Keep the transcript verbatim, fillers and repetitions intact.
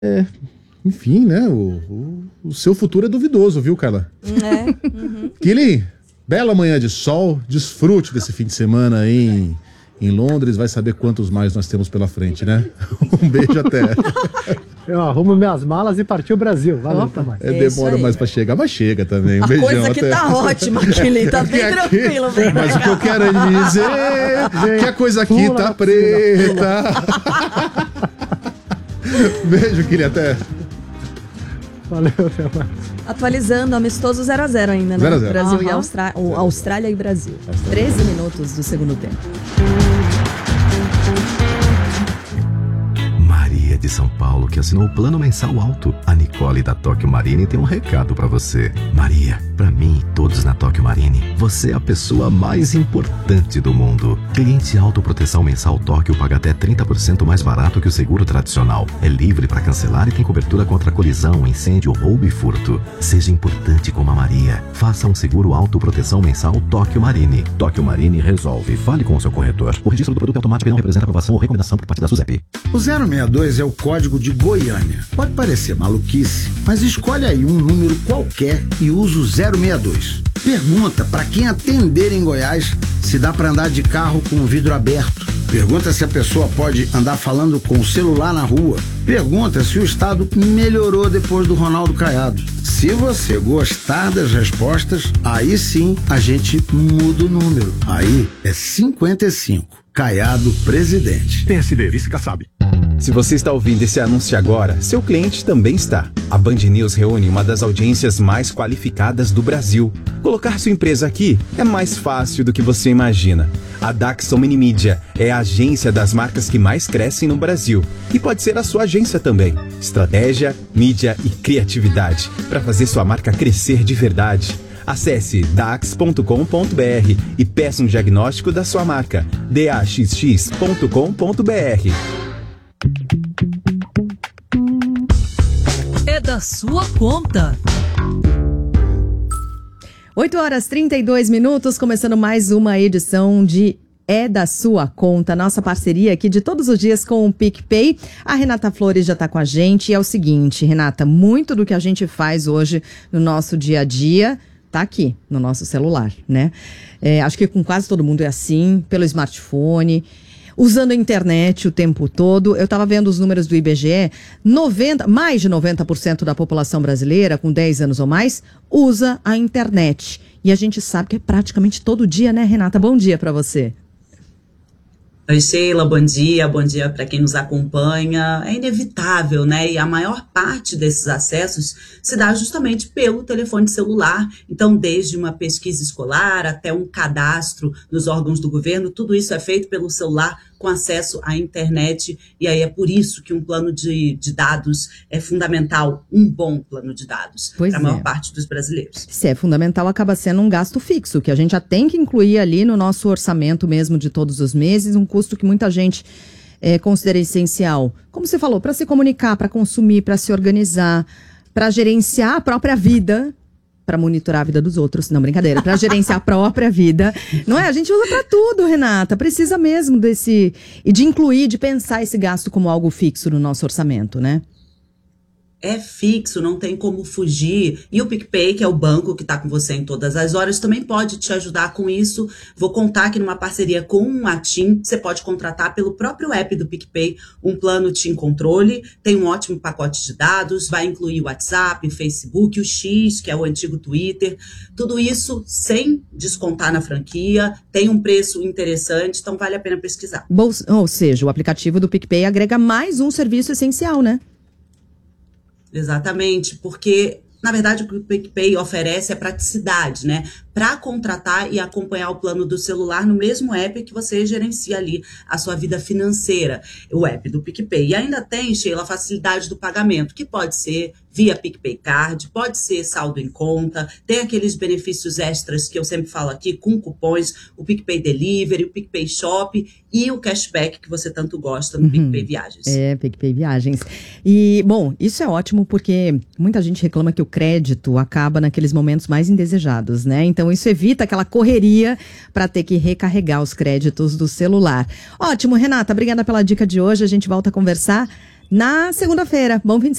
É, enfim, né? O, o, o seu futuro é duvidoso, viu, Carla? É. Uhum. Kili, bela manhã de sol, desfrute desse fim de semana aí em, em Londres, vai saber quantos mais nós temos pela frente, né? Um beijo até. Eu arrumo minhas malas e partiu o Brasil. Valeu, Opa. Tomás. É, demora mais pra chegar, mas chega também. Um A beijão coisa que até. tá ótima, Kili, tá bem Aqui- tranquilo. Vem pra Mas o que cá. eu quero é dizer que a coisa aqui Pula tá na piscina, preta. Beijo, Kili, até. Valeu, até mais. Atualizando, amistoso zero a zero ainda, né? zero a zero. Brasil e Aham. Austrália, ou Austrália e Brasil. treze minutos do segundo tempo. Maria de São Paulo, que assinou o plano mensal alto. A Nicole da Tóquio Marine tem um recado pra você. Maria, pra mim e todos na Tóquio Marine, você é a pessoa mais importante do mundo. Cliente autoproteção mensal Tóquio paga até trinta por cento mais barato que o seguro tradicional. É livre pra cancelar e tem cobertura contra colisão, incêndio, roubo e furto. Seja importante como a Maria. Faça um seguro autoproteção mensal Tóquio Marine. Tóquio Marine resolve. Fale com o seu corretor. O registro do produto é automático e não representa aprovação ou recomendação por parte da SUSEP. O zero seis dois é o código de Goiânia. Pode parecer maluquice, mas escolhe aí um número qualquer e usa o zero seis dois. Pergunta para quem atender em Goiás se dá para andar de carro com o vidro aberto. Pergunta se a pessoa pode andar falando com o celular na rua. Pergunta se o estado melhorou depois do Ronaldo Caiado. Se você gostar das respostas, aí sim a gente muda o número. Aí é cinquenta e cinco. Caiado presidente. P S D, vice Kassab. Se você está ouvindo esse anúncio agora, seu cliente também está. A Band News reúne uma das audiências mais qualificadas do Brasil. Colocar sua empresa aqui é mais fácil do que você imagina. A Daxon Mini Media é a agência das marcas que mais crescem no Brasil. E pode ser a sua agência também. Estratégia, mídia e criatividade para fazer sua marca crescer de verdade. Acesse dax ponto com ponto br e peça um diagnóstico da sua marca. daxx ponto com ponto br. É da sua conta. oito horas e trinta e dois minutos, começando mais uma edição de É da Sua Conta, nossa parceria aqui de todos os dias com o PicPay. A Renata Flores já está com a gente e é o seguinte, Renata, muito do que a gente faz hoje no nosso dia a dia tá aqui no nosso celular, né? É, acho que com quase todo mundo é assim, pelo smartphone, usando a internet o tempo todo. Eu estava vendo os números do I B G E, noventa, mais de noventa por cento da população brasileira com dez anos ou mais usa a internet. E a gente sabe que é praticamente todo dia, né, Renata? Bom dia para você. Oi, Sheila, bom dia, bom dia para quem nos acompanha. É inevitável, né? E a maior parte desses acessos se dá justamente pelo telefone celular. Então, desde uma pesquisa escolar até um cadastro nos órgãos do governo, tudo isso é feito pelo celular com acesso à internet. E aí é por isso que um plano de, de dados é fundamental, um bom plano de dados para a maior é. parte dos brasileiros. Se é fundamental, acaba sendo um gasto fixo, que a gente já tem que incluir ali no nosso orçamento mesmo de todos os meses, um custo que muita gente é, considera essencial. Como você falou, para se comunicar, para consumir, para se organizar, para gerenciar a própria vida, para monitorar a vida dos outros, não, brincadeira, para gerenciar a própria vida, não é? A gente usa para tudo, Renata, precisa mesmo desse, e de incluir, de pensar esse gasto como algo fixo no nosso orçamento, né? É fixo, não tem como fugir. E o PicPay, que é o banco que está com você em todas as horas, também pode te ajudar com isso. Vou contar que numa parceria com a TIM, você pode contratar pelo próprio app do PicPay um plano TIM Controle. Tem um ótimo pacote de dados, vai incluir o WhatsApp, o Facebook, o X, que é o antigo Twitter. Tudo isso sem descontar na franquia, tem um preço interessante, então vale a pena pesquisar. Ou seja, o aplicativo do PicPay agrega mais um serviço essencial, né? Exatamente, porque, na verdade, o que o PicPay oferece é praticidade, né? Para contratar e acompanhar o plano do celular no mesmo app que você gerencia ali a sua vida financeira, o app do PicPay. E ainda tem, Sheila, a facilidade do pagamento, que pode ser via PicPay Card, pode ser saldo em conta, tem aqueles benefícios extras que eu sempre falo aqui, com cupons, o PicPay Delivery, o PicPay Shop e o cashback que você tanto gosta no uhum. PicPay Viagens. É, PicPay Viagens. E, bom, isso é ótimo porque muita gente reclama que o crédito acaba naqueles momentos mais indesejados, né? Então, isso evita aquela correria para ter que recarregar os créditos do celular. Ótimo, Renata, obrigada pela dica de hoje. A gente volta a conversar na segunda-feira. Bom fim de